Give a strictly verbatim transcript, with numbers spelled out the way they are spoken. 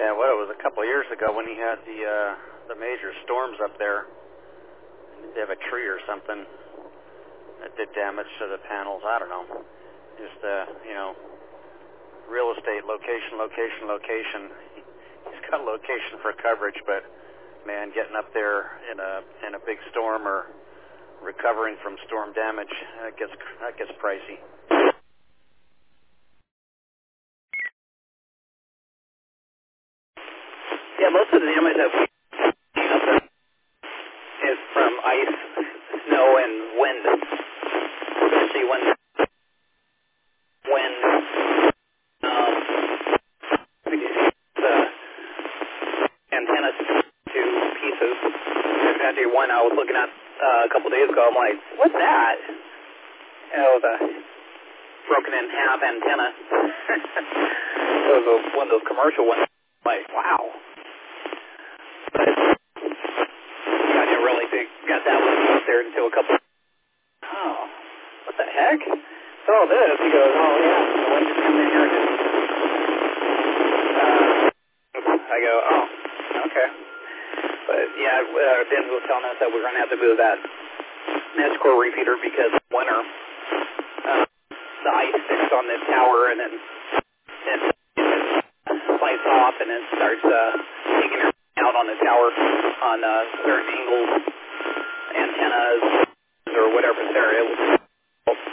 Yeah, what it was a couple of years ago when he had the uh, the major storms up there. They have a tree or something that did damage to the panels. I don't know. Just uh, you know, real estate, location, location, location. He's got a location for coverage, but man, getting up there in a in a big storm or recovering from storm damage, that gets that gets pricey. Yeah, most of the damage that we seen up there is from ice, snow, and wind. Especially when wind, um, the antennas to pieces. There's actually one I was looking at uh, a couple days ago. I'm like, what's that? And it was a broken in half antenna. It was a, one of those commercial ones. I'm like, wow. But I didn't really think got that one up there until a couple. Oh, what the heck? It's all this. He goes, oh yeah, the wind just comes in here. And just, uh, I go, oh, okay. But yeah, uh, Ben was telling us that we're going to have to move that mesh core repeater because of winter, uh, the ice sticks on the tower and then it, it slides off and then starts uh, taking her out on the tower on uh, certain angles, antennas, or whatever's there. It was